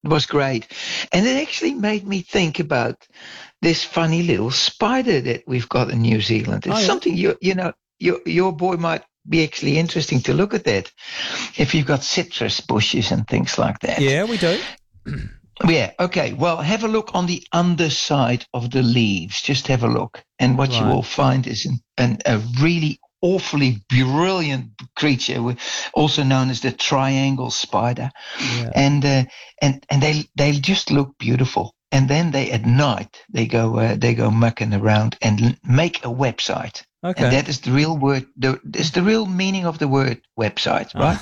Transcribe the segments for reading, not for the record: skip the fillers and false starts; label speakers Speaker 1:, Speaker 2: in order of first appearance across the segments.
Speaker 1: It was great. And it actually made me think about this funny little spider that we've got in New Zealand. It's something your boy might be actually interesting to look at that if you've got citrus bushes and things like that.
Speaker 2: Yeah, we do.
Speaker 1: Yeah, okay. Well, have a look on the underside of the leaves. Just have a look. And what you will find is a really awfully brilliant creature, also known as the triangle spider. Yeah. And they just look beautiful. And then at night they go mucking around and make a website. Okay. And that is the real word. It's the real meaning of the word website, right?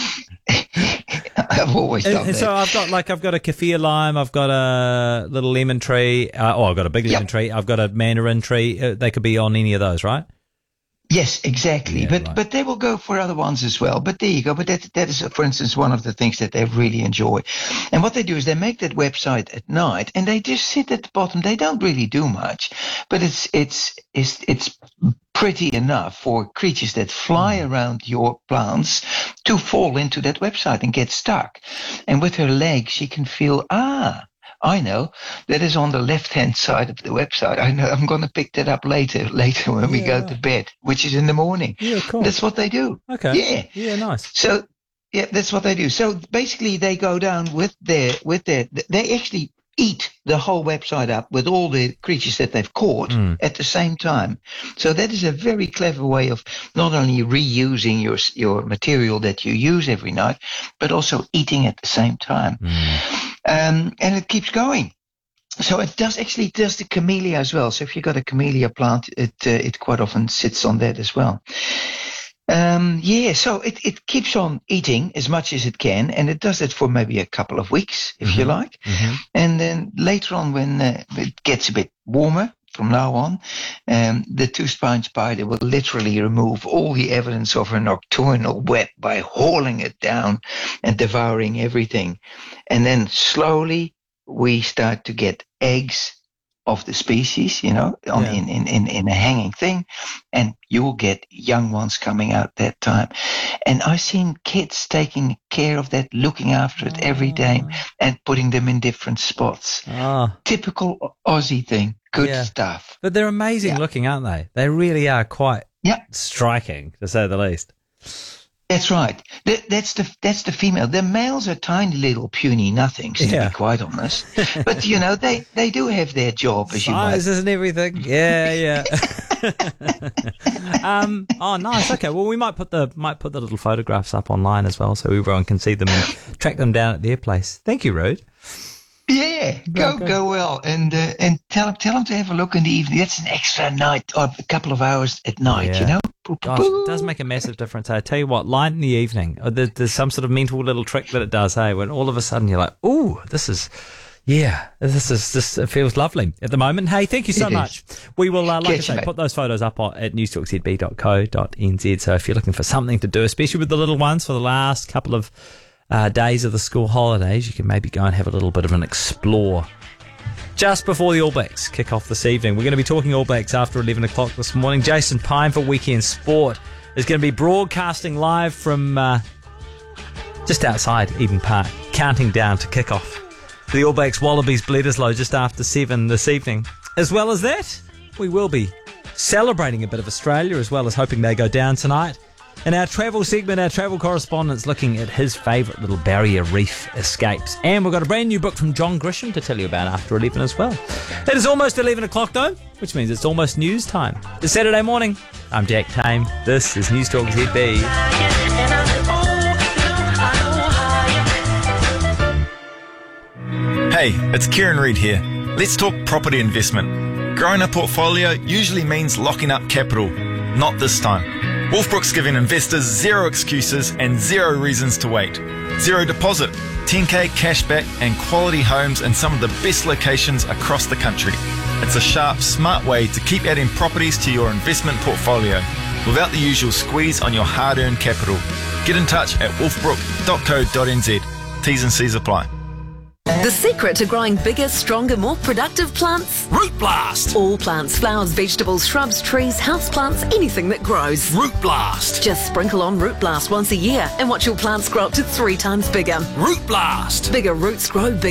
Speaker 1: I've always done that.
Speaker 2: So I've got a kaffir lime, I've got a little lemon tree, I've got a big lemon tree, I've got a mandarin tree. They could be on any of those, right?
Speaker 1: Yes, exactly. Yeah, but they will go for other ones as well. But there you go. But that is, for instance, one of the things that they really enjoy. And what they do is they make that website at night and they just sit at the bottom. They don't really do much, but it's pretty enough for creatures that fly around your plants to fall into that website and get stuck. And with her legs, she can feel, I know that is on the left-hand side of the website. I know I'm going to pick that up later when we go to bed, which is in the morning.
Speaker 2: Yeah, cool.
Speaker 1: That's what they do.
Speaker 2: Okay.
Speaker 1: Yeah.
Speaker 2: Yeah, nice.
Speaker 1: So, yeah, that's what they do. So basically they go down they actually eat the whole website up with all the creatures that they've caught at the same time. So that is a very clever way of not only reusing your material that you use every night, but also eating at the same time. And it keeps going. So it does the camellia as well. So if you've got a camellia plant, it quite often sits on that as well. So it keeps on eating as much as it can, and it does it for maybe a couple of weeks, if you like. Mm-hmm. And then later on, when it gets a bit warmer, from now on, the two-spine spider will literally remove all the evidence of her nocturnal web by hauling it down and devouring everything. And then slowly we start to get eggs of the species, in a hanging thing, and you will get young ones coming out that time. And I've seen kids taking care of that, looking after it every day and putting them in different spots. Typical Aussie thing. Good stuff.
Speaker 2: But they're amazing looking, aren't they? They really are quite striking, to say the least.
Speaker 1: That's right. That's the female. The males are tiny little puny nothings, to be quite honest. But they do have their job, as you might.
Speaker 2: Sizes and everything. Yeah. Nice. Okay. Well, we might put the little photographs up online as well, so everyone can see them and track them down at their place. Thank you, Ruud.
Speaker 1: Yeah, go well, and tell them to have a look in the evening. That's an extra night or a couple of hours at night,
Speaker 2: Gosh, it does make a massive difference. I tell you what, light in the evening. There's some sort of mental little trick that it does. Hey, when all of a sudden you're like, "Ooh, this feels lovely at the moment." Hey, thank you so much. We will, like I say, put those photos up at newstalkzb.co.nz. So if you're looking for something to do, especially with the little ones for the last couple of days of the school holidays, you can maybe go and have a little bit of an explore just before the All Blacks kick off this evening. We're going to be talking All Blacks after 11 o'clock this morning. Jason Pine for Weekend Sport is going to be broadcasting live from just outside Eden Park, counting down to kick off the All Blacks Wallabies Bledisloe just after 7 this evening. As well as that, we will be celebrating a bit of Australia, as well as hoping they go down tonight. In our travel segment, our travel correspondent's looking at his favourite little barrier reef escapes. And we've got a brand new book from John Grisham to tell you about after 11 as well. It is almost 11 o'clock though, which means it's almost news time. It's Saturday morning. I'm Jack Tame. This is News Talk ZB.
Speaker 3: Hey, it's Kieran Reid here. Let's talk property investment. Growing a portfolio usually means locking up capital. Not this time. Wolfbrook's giving investors zero excuses and zero reasons to wait. Zero deposit, 10k cashback and quality homes in some of the best locations across the country. It's a sharp, smart way to keep adding properties to your investment portfolio without the usual squeeze on your hard-earned capital. Get in touch at wolfbrook.co.nz. T's and C's apply.
Speaker 4: The secret to growing bigger, stronger, more productive plants?
Speaker 5: Root Blast!
Speaker 4: All plants, flowers, vegetables, shrubs, trees, houseplants, anything that grows.
Speaker 5: Root Blast!
Speaker 4: Just sprinkle on Root Blast once a year and watch your plants grow up to 3 times bigger.
Speaker 5: Root Blast!
Speaker 4: Bigger roots grow bigger.